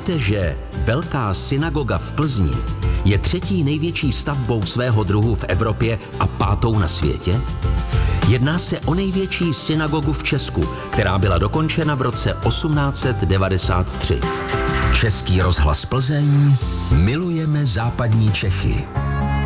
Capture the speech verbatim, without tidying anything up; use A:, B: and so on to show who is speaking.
A: Víte, že Velká synagoga v Plzni je třetí největší stavbou svého druhu v Evropě a pátou na světě? Jedná se o největší synagogu v Česku, která byla dokončena v roce osmnáct set devadesát tři. Český rozhlas Plzeň, milujeme západní Čechy.